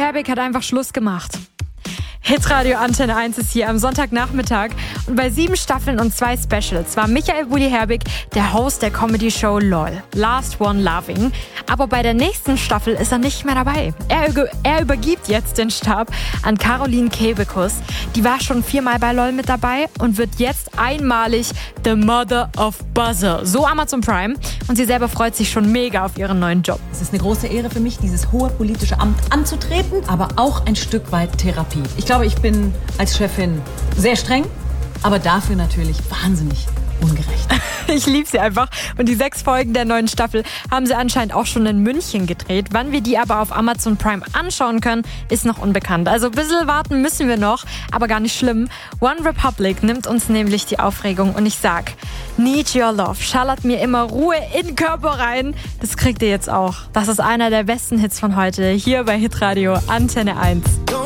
Herbig hat einfach Schluss gemacht. Hitradio Antenne 1 ist hier am Sonntagnachmittag und bei 7 Staffeln und 2 Specials war Michael Bulli Herbig der Host der Comedy-Show LOL, Last One Laughing. Aber bei der nächsten Staffel ist er nicht mehr dabei. Er übergibt jetzt den Stab an Caroline Kebekus. Die war schon 4-mal bei LOL mit dabei und wird jetzt einmalig The Mother of Buzzer. So Amazon Prime. Und sie selber freut sich schon mega auf ihren neuen Job. Es ist eine große Ehre für mich, dieses hohe politische Amt anzutreten, aber auch ein Stück weit Therapie. Ich glaube, ich bin als Chefin sehr streng, aber dafür natürlich wahnsinnig ungerecht. Ich liebe sie einfach. Und die 6 Folgen der neuen Staffel haben sie anscheinend auch schon in München gedreht. Wann wir die aber auf Amazon Prime anschauen können, ist noch unbekannt. Also ein bisschen warten müssen wir noch, aber gar nicht schlimm. One Republic nimmt uns nämlich die Aufregung und ich sag, Need Your Love schallert mir immer Ruhe in den Körper rein. Das kriegt ihr jetzt auch. Das ist einer der besten Hits von heute hier bei Hitradio Antenne 1.